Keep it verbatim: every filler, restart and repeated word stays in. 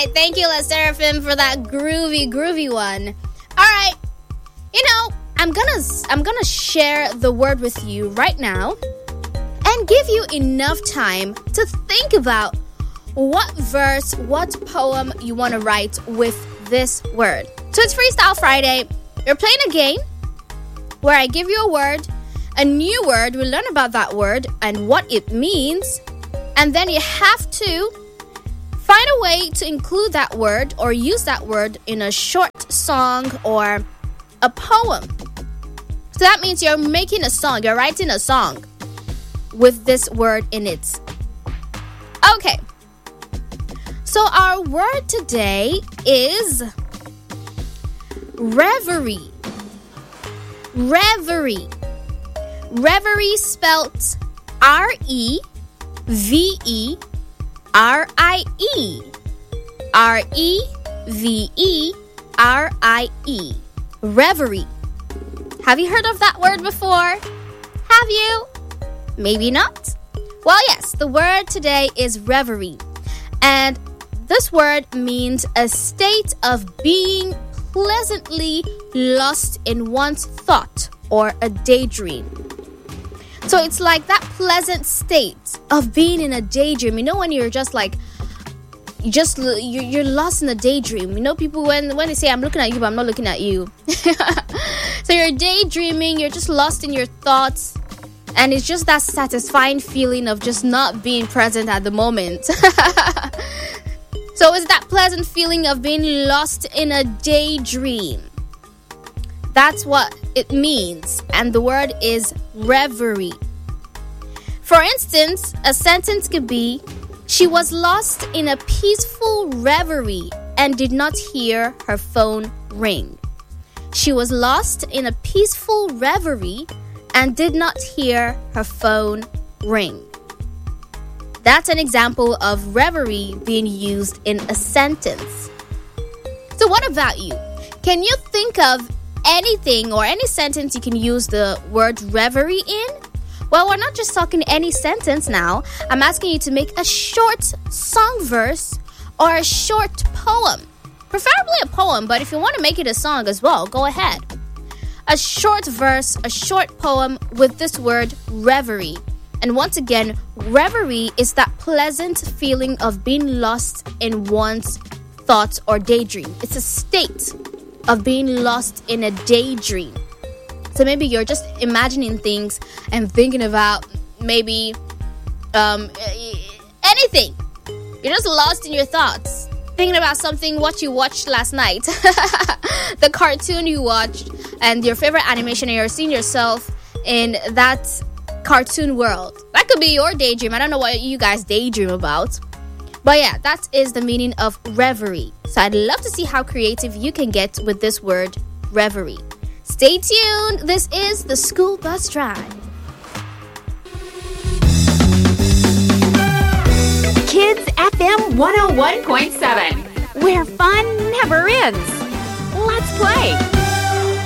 right. Thank you, La Seraphim, for that groovy, groovy one. All right. You know, I'm gonna I'm gonna share the word with you right now and give you enough time to think about what verse, what poem you want to write with this word. So it's Freestyle Friday. You're playing a game where I give you a word, a new word. We learn about that word and what it means. And then you have to find a way to include that word or use that word in a short song or a poem. So that means you're making a song, you're writing a song with this word in it. Okay. So our word today is reverie. Reverie. Reverie spelt R E V E R I E. R E V E R I E. Reverie. Have you heard of that word before? Have you? Maybe not. Well, yes, the word today is reverie. And this word means a state of being pleasantly lost in one's thought or a daydream. So it's like that pleasant state of being in a daydream. You know, when you're just like, you just you're, you're lost in a daydream. You know, people when when they say I'm looking at you, but I'm not looking at you. So you're daydreaming. You're just lost in your thoughts, and it's just that satisfying feeling of just not being present at the moment. So it's that pleasant feeling of being lost in a daydream. That's what it means. And the word is reverie. For instance, a sentence could be, she was lost in a peaceful reverie and did not hear her phone ring. She was lost in a peaceful reverie and did not hear her phone ring. That's an example of reverie being used in a sentence. So what about you? Can you think of anything or any sentence you can use the word reverie in? Well, we're not just talking any sentence now. I'm asking you to make a short song verse or a short poem. Preferably a poem, but if you want to make it a song as well, go ahead. A short verse, a short poem with this word reverie. And once again, reverie is that pleasant feeling of being lost in one's thoughts or daydream. It's a state of being lost in a daydream. So maybe you're just imagining things and thinking about maybe um, anything. You're just lost in your thoughts. Thinking about something, what you watched last night. The cartoon you watched and your favorite animation, and you're seeing yourself in that cartoon world. That could be your daydream. I don't know what you guys daydream about. But yeah, that is the meaning of reverie. So I'd love to see how creative you can get with this word, reverie. Stay tuned. This is the School Bus Drive. Kids F M one oh one point seven, where fun never ends. Let's play.